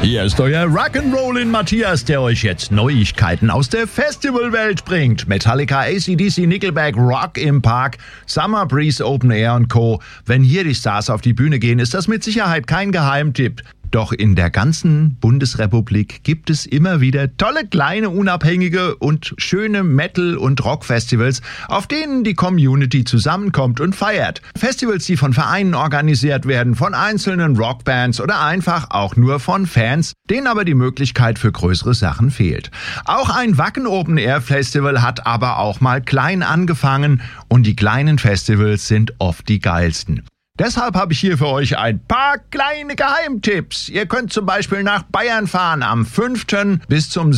Hier ist euer Rock'n'Rollin' Matthias, der euch jetzt Neuigkeiten aus der Festivalwelt bringt. Metallica, AC/DC, Nickelback, Rock im Park, Summer Breeze Open Air und Co. Wenn hier die Stars auf die Bühne gehen, ist das mit Sicherheit kein Geheimtipp. Doch in der ganzen Bundesrepublik gibt es immer wieder tolle, kleine, unabhängige und schöne Metal- und Rock-Festivals, auf denen die Community zusammenkommt und feiert. Festivals, die von Vereinen organisiert werden, von einzelnen Rockbands oder einfach auch nur von Fans, denen aber die Möglichkeit für größere Sachen fehlt. Auch ein Wacken Open Air Festival hat aber auch mal klein angefangen und die kleinen Festivals sind oft die geilsten. Deshalb habe ich hier für euch ein paar kleine Geheimtipps. Ihr könnt zum Beispiel nach Bayern fahren. Am 5. bis zum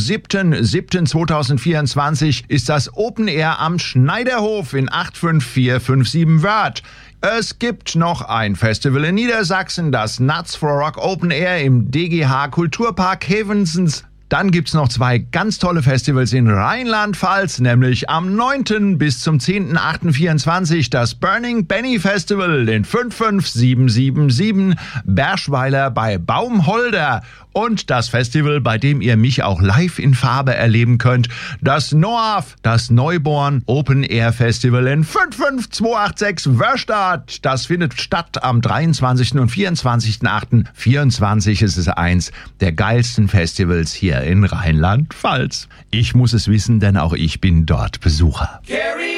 7.7.2024 ist das Open Air am Schneiderhof in 85457 Wörth. Es gibt noch ein Festival in Niedersachsen, das Nuts for Rock Open Air im DGH Kulturpark Hevensens. Dann gibt's noch 2 ganz tolle Festivals in Rheinland-Pfalz, nämlich am 9. bis zum 10.8.24 das Burning Benny Festival in 55777 Berschweiler bei Baumholder und das Festival, bei dem ihr mich auch live in Farbe erleben könnt, das NOAF, das Neuborn Open Air Festival in 55286 Wörstadt. Das findet statt am 23. und 24.8.24. Es ist eins der geilsten Festivals hier in Rheinland-Pfalz. Ich muss es wissen, denn auch ich bin dort Besucher.